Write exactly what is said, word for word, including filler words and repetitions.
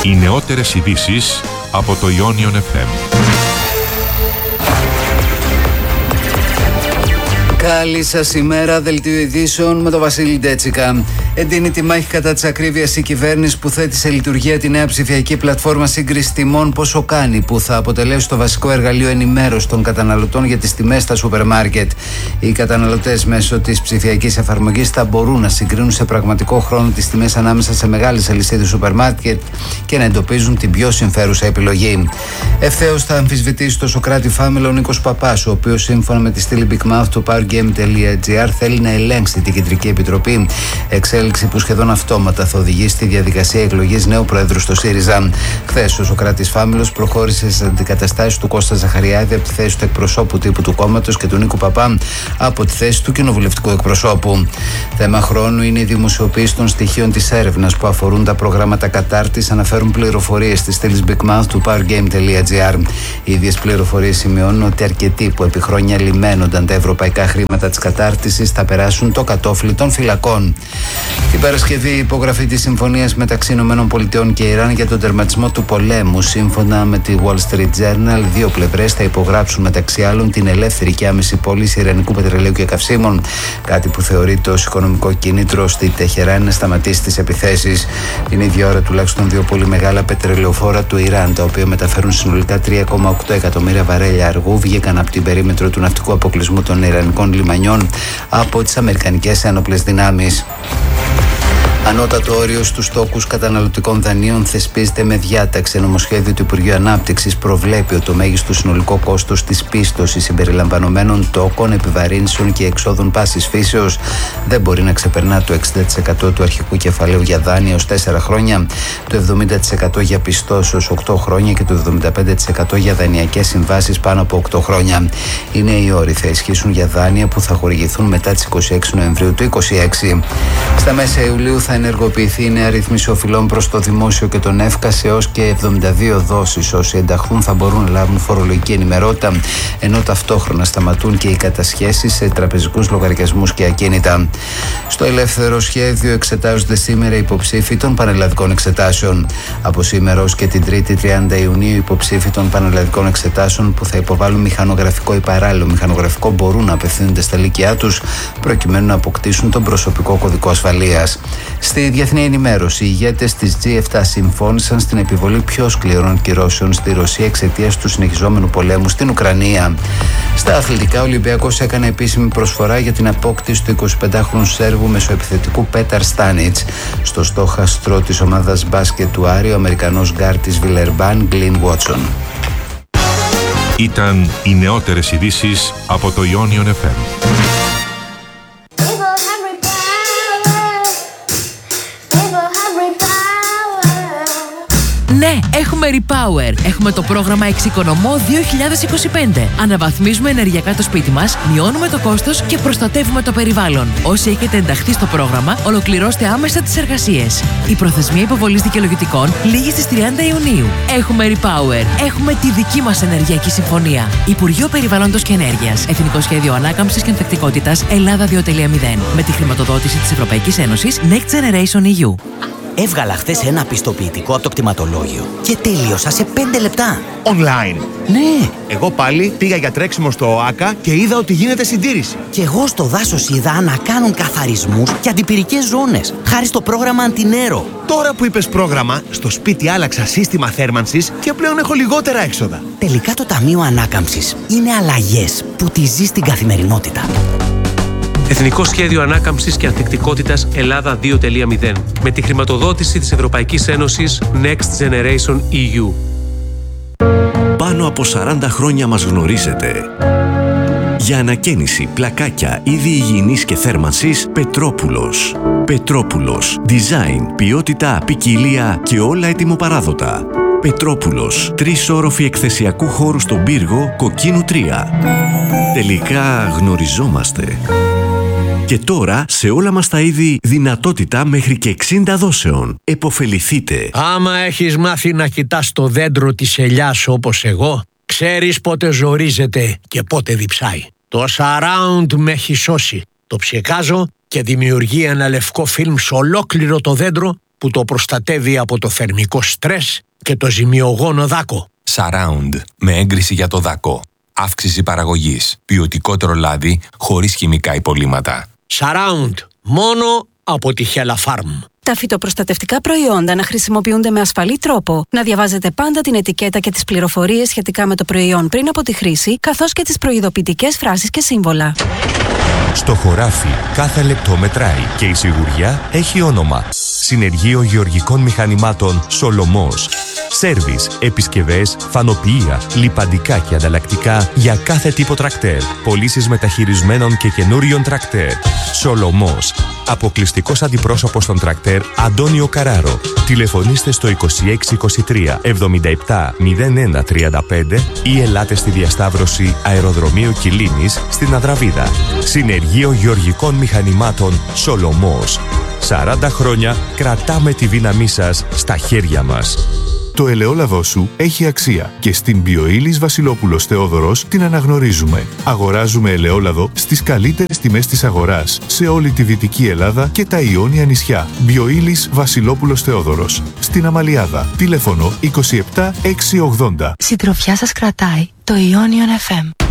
Οι νεότερες ειδήσεις από το Ionion εφ εμ. Καλή σας ημέρα, δελτίο ειδήσεων με τον Βασίλη Ντέτσικα. Εντείνει τη μάχη κατά της ακρίβειας η κυβέρνηση που θέτει σε λειτουργία τη νέα ψηφιακή πλατφόρμα σύγκρισης τιμών Πόσο Κάνει, που θα αποτελέσει το βασικό εργαλείο ενημέρωσης των καταναλωτών για τις τιμές στα σούπερ μάρκετ. Οι καταναλωτές μέσω της ψηφιακής εφαρμογής θα μπορούν να συγκρίνουν σε πραγματικό χρόνο τις τιμές ανάμεσα σε μεγάλες αλυσίδες σούπερ μάρκετ και να εντοπίζουν την πιο συμφέρουσα επιλογή. Ευθέως θα αμφισβητήσει το Σοκράτη Φάμελο ο Νίκος Παπάς, ο οποίος σύμφωνα με τη στήλη Big Mouth του powergame τελεία gr θέλει να ελέγξει την Κεντρική Επιτροπή. Εξέλιξη που σχεδόν αυτόματα θα οδηγήσει στη διαδικασία εκλογής νέου Προέδρου στο ΣΥΡΙΖΑ. Χθες ο Σοκράτης Φάμελος προχώρησε στις αντικαταστάσεις του Κώστα Ζαχαριάδη από τη θέση του εκπροσώπου τύπου του κόμματος και του Νίκου Παπά από τη θέση του κοινοβουλευτικού εκπροσώπου. Θέμα χρόνου είναι η δημοσιοποίηση των στοιχείων της έρευνας που αφορούν τα προγράμματα κατάρτισης, αναφέρουν πληροφορίες στη στήλη Big Mouth του powergame τελεία gr. Οι ίδιες πληροφορίες σημειώνουν ότι αρκετοί που επί χρόνια λιμένονταν τα ευρωπαϊκά χρήματα της κατάρτισης θα περάσουν το κατόφλι των φυλακών. Την Παρασκευή, η υπογραφή της συμφωνίας μεταξύ ΗΠΑ και Ιράν για τον τερματισμό του πολέμου. Σύμφωνα με τη Wall Street Journal, δύο πλευρές θα υπογράψουν μεταξύ άλλων την ελεύθερη και άμεση πώληση ιρανικού πετρελαίου και καυσίμων. Κάτι που θεωρείται ως οικονομικό κίνητρο στη Τεχεράνη να σταματήσει τις επιθέσεις. Την ίδια ώρα, τουλάχιστον δύο πολύ μεγάλα πετρελαιοφόρα του Ιράν, τα οποία μεταφέρουν συνολικά τρία κόμμα οκτώ εκατομμύρια βαρέλια αργού, βγήκαν από την περίμετρο του ναυτικού αποκλεισμού των Ιρανικών λιμανιών από τις Αμερικανικές ένοπλες δυνάμεις. Ανώτατο όριο στους στόκους καταναλωτικών δανείων θεσπίζεται με διάταξη. Νομοσχέδιο του Υπουργείου Ανάπτυξης προβλέπει ότι το μέγιστο συνολικό κόστος της πίστοσης συμπεριλαμβανομένων τόκων, επιβαρύνσεων και εξόδων πάσης φύσεως δεν μπορεί να ξεπερνά το εξήντα τοις εκατό του αρχικού κεφαλαίου για δάνεια ως τέσσερα χρόνια, το εβδομήντα τοις εκατό για πιστώσεις ως οκτώ χρόνια και το εβδομήντα πέντε τοις εκατό για δανειακές συμβάσεις πάνω από οκτώ χρόνια. Οι νέοι όροι θα ισχύσουν για δάνεια που θα χορηγηθούν μετά τις είκοσι έξι Νοεμβρίου του είκοσι είκοσι. Στα μέσα Ιουλίου θα ενεργοποιηθεί η νέα ρύθμιση οφειλών προς το δημόσιο και τον ΕΦΚΑ σε έως και εβδομήντα δύο δόσεις. Όσοι ενταχθούν θα μπορούν να λάβουν φορολογική ενημερότητα, ενώ ταυτόχρονα σταματούν και οι κατασχέσεις σε τραπεζικούς λογαριασμούς και ακίνητα. Στο ελεύθερο σχέδιο εξετάζονται σήμερα οι υποψήφοι των πανελλαδικών εξετάσεων. Από σήμερα ως και την Τρίτη τριάντα Ιουνίου, οι υποψήφοι των πανελλαδικών εξετάσεων που θα υποβάλουν μηχανογραφικό ή παράλληλο μηχανογραφικό μπορούν να απευθύνονται στα λύκειά τους προκειμένου να αποκτήσουν τον προσωπικό κωδικό ασφαλείας. Στη διεθνή ενημέρωση, οι ηγέτες της τζι επτά συμφώνησαν στην επιβολή πιο σκληρών κυρώσεων στη Ρωσία εξαιτίας του συνεχιζόμενου πολέμου στην Ουκρανία. Στα αθλητικά, ο Ολυμπιακός έκανε επίσημη προσφορά για την απόκτηση του εικοσιπεντάχρονου Σέρβου μεσοεπιθετικού Πέταρ Στάνιτς. Στο στόχαστρο της ομάδας μπάσκετ του Άρη, ο Αμερικανός γκάρ της Βιλερμπάν, Γκλιν Βότσον. Ήταν οι νεότερες ειδήσεις από το Ionion εφ εμ. Ναι, έχουμε Repower. Έχουμε το πρόγραμμα Εξοικονομώ δύο χιλιάδες είκοσι πέντε. Αναβαθμίζουμε ενεργειακά το σπίτι μας, μειώνουμε το κόστος και προστατεύουμε το περιβάλλον. Όσοι έχετε ενταχθεί στο πρόγραμμα, ολοκληρώστε άμεσα τις εργασίες. Η προθεσμία υποβολής δικαιολογητικών λήγει στις τριάντα Ιουνίου. Έχουμε Repower. Έχουμε τη δική μας ενεργειακή συμφωνία. Υπουργείο Περιβάλλοντος και Ενέργειας. Εθνικό Σχέδιο Ανάκαμψης και Ανθεκτικότητας Ελλάδα δύο κόμμα μηδέν. Με τη χρηματοδότηση της Ευρωπαϊκής Ένωσης Next Generation ι γιου. Έβγαλα χθες ένα πιστοποιητικό από το κτηματολόγιο και τελείωσα σε πέντε λεπτά. Online. Ναι. Εγώ πάλι πήγα για τρέξιμο στο ΟΑΚΑ και είδα ότι γίνεται συντήρηση. Και εγώ στο δάσος είδα να κάνουν καθαρισμούς και αντιπυρικές ζώνες, χάρη στο πρόγραμμα Αντινέρο. Τώρα που είπες πρόγραμμα, στο σπίτι άλλαξα σύστημα θέρμανσης και πλέον έχω λιγότερα έξοδα. Τελικά το Ταμείο Ανάκαμψης είναι αλλαγές που τη ζεις στην καθημερινότητα. Εθνικό Σχέδιο Ανάκαμψης και Ανθεκτικότητας Ελλάδα δύο κόμμα μηδέν. Με τη χρηματοδότηση της Ευρωπαϊκής Ένωσης Next Generation ι γιου. Πάνω από σαράντα χρόνια μας γνωρίζετε. Για ανακαίνιση, πλακάκια, είδη υγιεινής και θέρμανσης, Πετρόπουλος. Πετρόπουλος. Design, ποιότητα, ποικιλία και όλα ετοιμοπαράδοτα. Πετρόπουλος. Τρεις όροφοι εκθεσιακού χώρου στον πύργο, Κοκκίνου τρία. Τελικά γνωριζόμαστε. Και τώρα σε όλα μας τα είδη δυνατότητα μέχρι και εξήντα δόσεων. Εποφεληθείτε. Άμα έχεις μάθει να κοιτάς το δέντρο της ελιάς όπως εγώ, ξέρεις πότε ζορίζεται και πότε διψάει. Το surround με έχει σώσει. Το ψεκάζω και δημιουργεί ένα λευκό φιλμ σε ολόκληρο το δέντρο που το προστατεύει από το θερμικό στρες και το ζημιογόνο δάκο. Surround, με έγκριση για το δάκο. Αύξηση παραγωγής. Ποιοτικότερο λάδι χωρίς χημικά υπολείμματα. Surround, μόνο από τη Hella Farm. Τα φυτοπροστατευτικά προϊόντα να χρησιμοποιούνται με ασφαλή τρόπο, να διαβάζετε πάντα την ετικέτα και τις πληροφορίες σχετικά με το προϊόν πριν από τη χρήση, καθώς και τις προειδοποιητικές φράσεις και σύμβολα. Στο χωράφι κάθε λεπτό μετράει και η σιγουριά έχει όνομα. Συνεργείο Γεωργικών Μηχανημάτων Σολομός. Σέρβις, επισκευές, φανοποιεία, λιπαντικά και ανταλλακτικά για κάθε τύπο τρακτέρ. Πωλήσεις μεταχειρισμένων και καινούριων τρακτέρ. Σολομός. Αποκλειστικός αντιπρόσωπος των τρακτέρ Αντώνιο Καράρο. Τηλεφωνήστε στο είκοσι έξι είκοσι τρία εβδομήντα επτά μηδέν ένα τριάντα πέντε ή ελάτε στη διασταύρωση Αεροδρομίου Κιλίνης στην Αδραβίδα. Συνεργείο Γεωργικών Μηχανημάτων Σολομός. σαράντα χρόνια κρατάμε τη δύναμή σας στα χέρια μας. Το ελαιόλαδό σου έχει αξία και στην Bioilis Βασιλόπουλος Θεόδωρος την αναγνωρίζουμε. Αγοράζουμε ελαιόλαδο στις καλύτερες τιμές της αγοράς σε όλη τη Δυτική Ελλάδα και τα Ιόνια νησιά. Bioilis Βασιλόπουλος Θεόδωρος. Στην Αμαλιάδα. Τηλέφωνο είκοσι επτά εξακόσια ογδόντα. Συντροφιά σας κρατάει το Ionion εφ εμ.